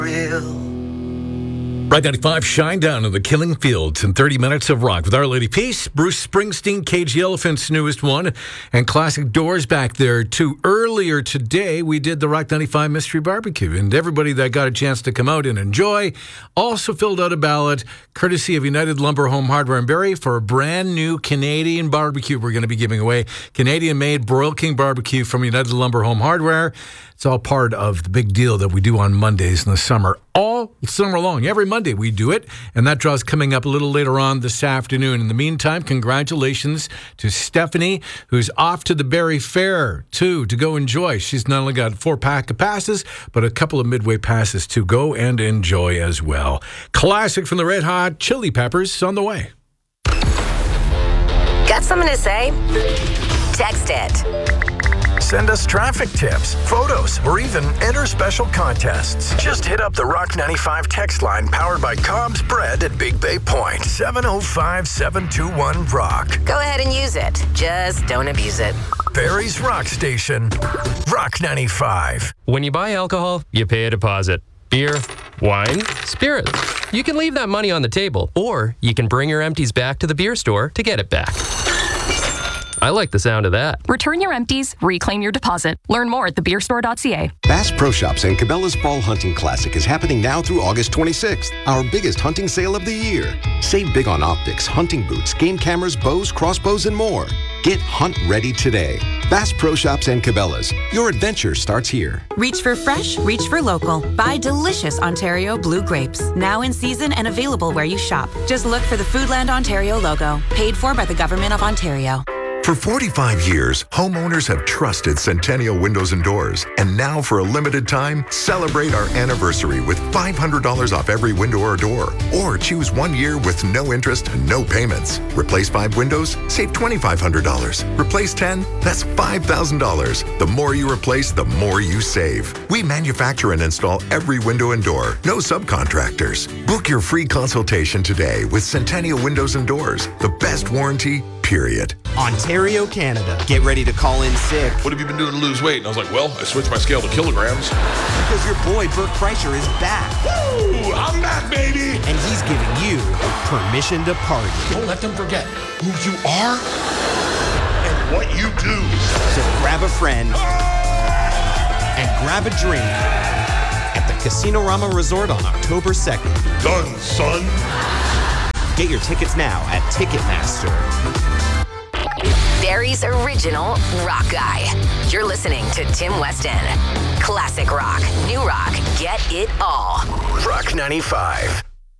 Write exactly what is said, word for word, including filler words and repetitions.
Right ninety-five, Shine Down in the Killing Fields in thirty minutes of rock with Our Lady Peace, Bruce Springsteen, Cage the Elephant's newest one, and Classic Doors back there too. Earlier today, we did the Rock ninety-five Mystery Barbecue, and everybody that got a chance to come out and enjoy also filled out a ballot courtesy of United Lumber Home Hardware in Barrie for a brand new Canadian barbecue we're going to be giving away. Canadian-made Broil King Barbecue from United Lumber Home Hardware. It's all part of the big deal that we do on Mondays in the summer. All summer long. Every Monday we do it, and that draw's coming up a little later on this afternoon. In the meantime, congratulations to Stephanie, who's off to the Barrie Fair, too, to go enjoy. She's not only got four pack of passes, but a couple of midway passes to go and enjoy as well. Classic from the Red Hot Chili Peppers on the way. Got something to say? Text it. Send us traffic tips, photos, or even enter special contests. Just hit up the Rock ninety-five text line powered by Cobb's Bread at Big Bay Point. seven oh five, seven two one, ROCK. Go ahead and use it. Just don't abuse it. Barrie's Rock Station. Rock ninety-five. When you buy alcohol, you pay a deposit. Beer, wine, spirits. You can leave that money on the table, or you can bring your empties back to the beer store to get it back. I like the sound of that. Return your empties, reclaim your deposit. Learn more at the beer store dot c a. Bass Pro Shops and Cabela's Fall Hunting Classic is happening now through August twenty-sixth, our biggest hunting sale of the year. Save big on optics, hunting boots, game cameras, bows, crossbows, and more. Get hunt ready today. Bass Pro Shops and Cabela's. Your adventure starts here. Reach for fresh, reach for local. Buy delicious Ontario blue grapes. Now in season and available where you shop. Just look for the Foodland Ontario logo. Paid for by the Government of Ontario. For forty-five years, homeowners have trusted Centennial Windows and Doors. And now, for a limited time, celebrate our anniversary with five hundred dollars off every window or door. Or choose one year with no interest and no payments. Replace five windows, save twenty-five hundred dollars. Replace ten, that's five thousand dollars. The more you replace, the more you save. We manufacture and install every window and door. No subcontractors. Book your free consultation today with Centennial Windows and Doors. The best warranty, period. Ontario, Canada. Get ready to call in sick. What have you been doing to lose weight? And I was like, well, I switched my scale to kilograms. Because your boy, Bert Kreischer, is back. Woo! I'm back, baby! And he's giving you permission to party. Don't let them forget who you are and what you do. So grab a friend and grab a drink at the Casino-Rama Resort on October second. Done, son. Get your tickets now at Ticketmaster. Barrie's original rock guy. You're listening to Tim Weston. Classic rock, new rock, get it all. Rock ninety-five.